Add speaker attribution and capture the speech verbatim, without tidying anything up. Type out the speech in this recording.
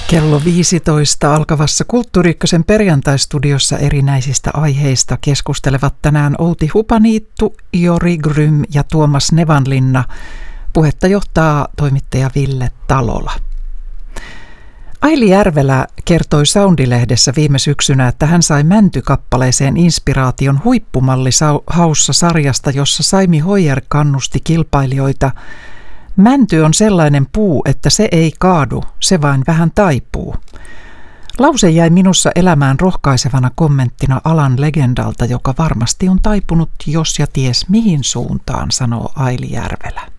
Speaker 1: Kello viisitoista alkavassa Kulttuuri Ykkösen perjantaistudiossa erinäisistä aiheista keskustelevat tänään Outi Hupaniittu, Jori Grym ja Tuomas Nevanlinna. Puhetta johtaa toimittaja Ville Talola. Aili Järvelä kertoi Soundi-lehdessä viime syksynä, että hän sai Mänty-kappaleeseen inspiraation huippumalli-haussa-sarjasta, jossa Saimi Hoyer kannusti kilpailijoita. Mänty on sellainen puu, että se ei kaadu, se vain vähän taipuu. Lause jäi minussa elämään rohkaisevana kommenttina alan legendalta, joka varmasti on taipunut jos ja ties mihin suuntaan, sanoo Aili Järvelä.